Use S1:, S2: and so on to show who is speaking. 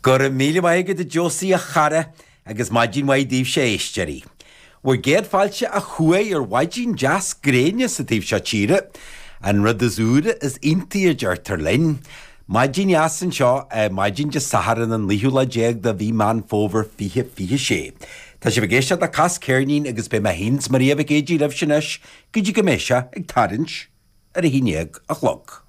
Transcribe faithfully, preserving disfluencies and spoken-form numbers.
S1: Gur a míle maige de Josie a chara agus maidjin mai dív sé éisteí. War géad fáilte a chué ar waidjin jazz gréine sa dív se tíre, an rud is úre is inti a djartar linn. Maidjin jasan seo a maidjin de saharan an lihiúla jeag da bhí man fóver fihe fihe sé. Tá sé bhgéiste a cas cairnín agus be ma hins Maria bhgéidí lefsinis, gydí goméise ag tarins ar a híneag a chlog.